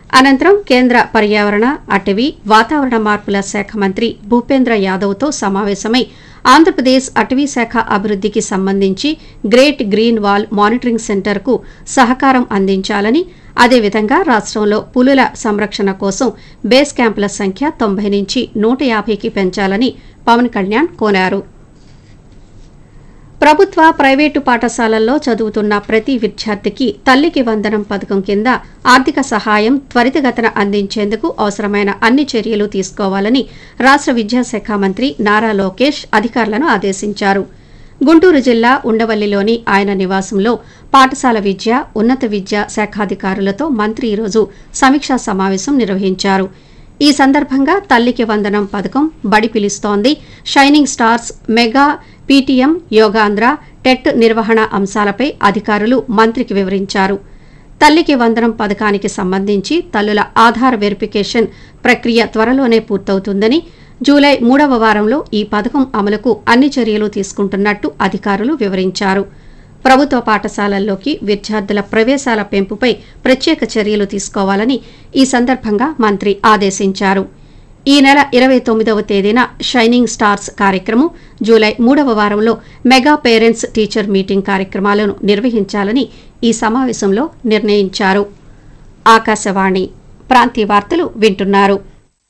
అనంతరం కేంద్ర పర్యావరణ, అటవీ, వాతావరణ మార్పుల శాఖ మంత్రి భూపేంద్ర యాదవ్తో సమావేశమై ఆంధ్రప్రదేశ్ అటవీ శాఖ అభివృద్ధికి సంబంధించి గ్రేట్ గ్రీన్ వాల్ మానిటరింగ్ సెంటర్కు సహకారం అందించాలని, అదేవిధంగా రాష్ట్రంలో పులుల సంరక్షణ కోసం బేస్ క్యాంపుల సంఖ్య 90 నుంచి 150కి పెంచాలని పవన్ కళ్యాణ్ కోరారు. ప్రభుత్వ, ప్రైవేటు పాఠశాలల్లో చదువుతున్న ప్రతి విద్యార్థికి తల్లికి వందనం పథకం కింద ఆర్థిక సహాయం త్వరితగతిన అందించేందుకు అవసరమైన అన్ని చర్యలు తీసుకోవాలని రాష్ట్ర విద్యాశాఖ మంత్రి నారా లోకేష్ అధికారులను ఆదేశించారు. గుంటూరు జిల్లా ఉండవల్లిలోని ఆయన నివాసంలో పాఠశాల విద్య, ఉన్నత విద్యా శాఖాధికారులతో మంత్రి ఈరోజు సమీక్షా సమావేశం నిర్వహించారు. ఈ సందర్భంగా తల్లికి వందనం పథకం, బడి పిలుస్తోంది, shining stars, mega PTM, Yogandhra, TET నిర్వహణ అంశాలపై అధికారులు మంత్రికి వివరించారు. తల్లికి వందనం పథకానికి సంబంధించి తల్లుల ఆధార్ వెరిఫికేషన్ ప్రక్రియ త్వరలోనే పూర్తవుతుందని, జూలై 3వ వారంలో ఈ పథకం అమలుకు అన్ని చర్యలు తీసుకుంటున్నట్టు అధికారులు వివరించారు. ప్రభుత్వ పాఠశాలల్లోకి విద్యార్థుల ప్రవేశాల పెంపుపై ప్రత్యేక చర్యలు తీసుకోవాలని ఈ సందర్భంగా మంత్రి ఆదేశించారు. ఈ నెల 29వ తేదీన షైనింగ్ స్టార్స్ కార్యక్రమం, జూలై 3వ వారంలో మెగా పేరెంట్స్ టీచర్ మీటింగ్ కార్యక్రమాలను నిర్వహించాలని ఈ సమావేశంలో నిర్ణయించారు. ఆకాశవాణి ప్రాంతీయ వార్తలు వింటున్నారు.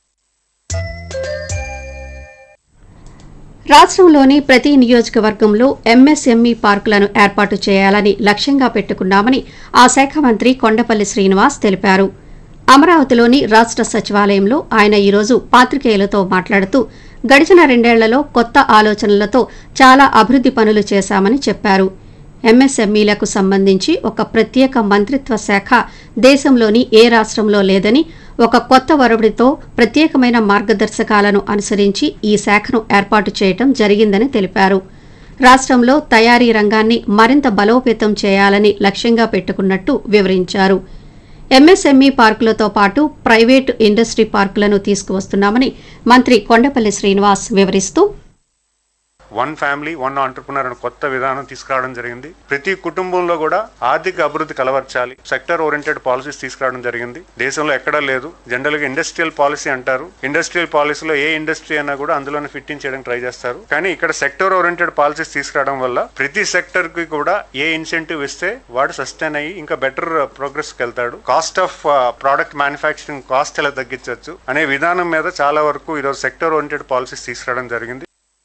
రాష్ట్రంలోని ప్రతి నియోజకవర్గంలో ఎంఎస్ఎంఈ పార్కులను ఏర్పాటు చేయాలని లక్ష్యంగా పెట్టుకున్నామని ఆ శాఖ మంత్రి కొండపల్లి శ్రీనివాస్ తెలిపారు. అమరావతిలోని రాష్ట్ర సచివాలయంలో ఆయన ఈరోజు పాత్రికేయులతో మాట్లాడుతూ గడిచిన 2 ఏళ్లలో కొత్త ఆలోచనలతో చాలా అభివృద్ది పనులు చేశామని చెప్పారు. ఎంఎస్ఎంఈలకు సంబంధించి ఒక ప్రత్యేక మంత్రిత్వ శాఖ దేశంలోని ఏ రాష్ట్రంలో లేదని, ఒక కొత్త ఒరవడితో ప్రత్యేకమైన మార్గదర్శకాలను అనుసరించి ఈ శాఖను ఏర్పాటు చేయడం జరిగిందని తెలిపారు. రాష్ట్రంలో తయారీ రంగాన్ని మరింత బలోపేతం చేయాలని లక్ష్యంగా పెట్టుకున్నట్టు వివరించారు. ఎంఎస్ఎంఈ పార్కులతో పాటు ప్రైవేటు ఇండస్ట్రీ పార్కులను తీసుకువస్తున్నామని మంత్రి కొండపల్లి శ్రీనివాస్ వివరిస్తూ, వన్ ఫ్యామిలీ వన్ ఆంటర్ప్రినర్ అనే కొత్త విధానం తీసుకురావడం జరిగింది. ప్రతి కుటుంబంలో కూడా ఆర్థిక అభివృద్ధి కలవర్చాలి, సెక్టర్ ఓరియంటెడ్ పాలసీస్ తీసుకురావడం జరిగింది. దేశంలో ఎక్కడా లేదు. జనరల్ గా ఇండస్ట్రియల్ పాలసీ అంటారు. ఇండస్ట్రియల్ పాలసీలో ఏ ఇండస్ట్రీ అయినా కూడా అందులోనే ఫిట్టింగ్ చేయడానికి ట్రై చేస్తారు. కానీ ఇక్కడ సెక్టర్ ఓరియంటెడ్ పాలసీస్ తీసుకురావడం వల్ల ప్రతి సెక్టర్ కి కూడా ఏ ఇన్సెంటివ్ ఇస్తే వాడు సస్టైన్ అయ్యి ఇంకా బెటర్ ప్రోగ్రెస్ కి వెళ్తాడు, cost of product manufacturing cost ఎలా తగ్గించవచ్చు అనే విధానం మీద చాలా వరకు ఈరోజు సెక్టర్ ఓరియంటెడ్ పాలసీస్ తీసుకురావడం జరిగింది.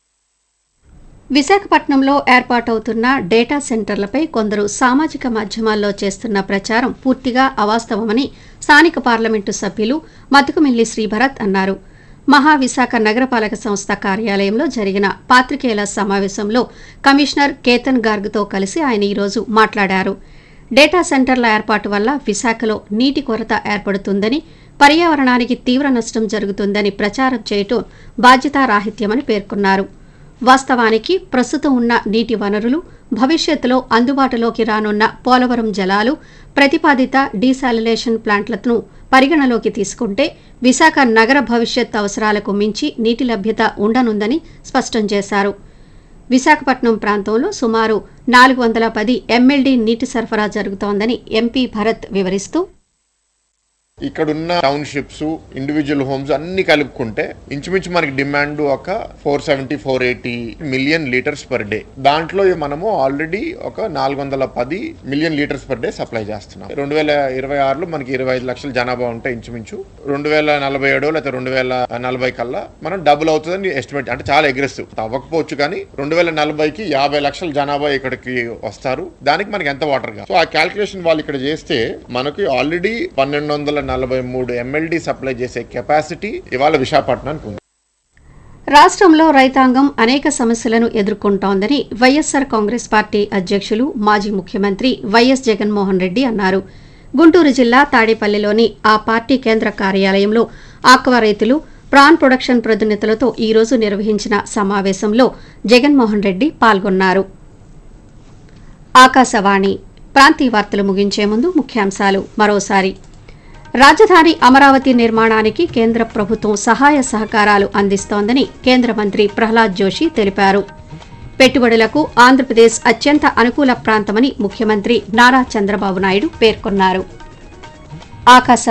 విశాఖపట్నంలో ఏర్పాటవుతున్న డేటా సెంటర్లపై కొందరు సామాజిక మాధ్యమాల్లో చేస్తున్న ప్రచారం పూర్తిగా అవాస్తవమని స్థానిక పార్లమెంటు సభ్యులు మతుకుమిల్లి శ్రీభరత్ అన్నారు. మహావిశాఖ నగరపాలక సంస్థ కార్యాలయంలో జరిగిన పాత్రికేయుల సమావేశంలో కమిషనర్ కేతన్ గార్గ్తో కలిసి ఆయన ఈరోజు మాట్లాడారు. డేటా సెంటర్ల ఏర్పాటు వల్ల విశాఖలో నీటి కొరత ఏర్పడుతుందని, పర్యావరణానికి తీవ్ర నష్టం జరుగుతుందని ప్రచారం చేయటం బాధ్యతారాహిత్యమని పేర్కొన్నారు. వాస్తవానికి ప్రస్తుతం ఉన్న నీటి వనరులు, భవిష్యత్తులో అందుబాటులోకి రానున్న పోలవరం జలాలు, ప్రతిపాదిత డీసాలినేషన్ ప్లాంట్లను పరిగణలోకి తీసుకుంటే విశాఖ నగర భవిష్యత్ అవసరాలకు మించి నీటి లభ్యత ఉండనుందని స్పష్టం చేశారు. విశాఖపట్నం ప్రాంతంలో సుమారు 410 MLD నీటి సరఫరా జరుగుతోందని ఎంపీ భరత్ వివరిస్తూ, ఇక్కడున్న టౌన్షిప్స్, ఇండివిజువల్ హోమ్స్ అన్ని కలుపుకుంటే ఇంచుమించు మనకి డిమాండ్ ఒక 470-480 మిలియన్ లీటర్స్ పర్ డే. దాంట్లో మనము ఆల్రెడీ ఒక 410 million litres per day supply చేస్తున్నాం. 2026లో మనకి 25 లక్షల జనాభా ఉంటే ఇంచుమించు 2047 లేకపోతే 2040 కల్లా మనం డబుల్ అవుతుందని ఎస్టిమేట్. అంటే చాలా అగ్రెసివ్ అవ్వకపోవచ్చు, కానీ 2040కి 50 లక్షల జనాభా ఇక్కడికి వస్తారు. దానికి మనకి ఎంత వాటర్ కావాలి. సో ఆ క్యాల్కులేషన్ వాళ్ళు ఇక్కడ చేస్తే మనకి ఆల్రెడీ 1243 MLD సప్లై చేసే కెపాసిటీ ఇవాళ విశాఖపట్నానికి ఉంది. రాష్ట్రంలో రైతాంగం అనేక సమస్యలను ఎదుర్కొంటోందని వైఎస్సార్ కాంగ్రెస్ పార్టీ అధ్యక్షులు, మాజీ ముఖ్యమంత్రి వైఎస్ జగన్మోహన్ రెడ్డి అన్నారు. గుంటూరు జిల్లా తాడేపల్లిలోని ఆ పార్టీ కేంద్ర కార్యాలయంలో ఆక్వా రైతులు, ప్రాన్ ప్రొడక్షన్ ప్రతినిధులతో ఈరోజు నిర్వహించిన సమావేశంలో జగన్మోహన్ రెడ్డి పాల్గొన్నారు. ఆకాశవాణి ప్రాంతీయ వార్తలు ముగించే ముందు ముఖ్యాంశాలు మరోసారి. రాజధాని అమరావతి నిర్మాణానికి కేంద్ర ప్రభుత్వం సహాయ సహకారాలు అందిస్తోందని కేంద్ర మంత్రి ప్రహ్లాద్ జోషి తెలిపారు. పెట్టుబడులకు ఆంధ్రప్రదేశ్ అత్యంత అనుకూల ప్రాంతమని ముఖ్యమంత్రి నారా చంద్రబాబు నాయుడు పేర్కొన్నారు.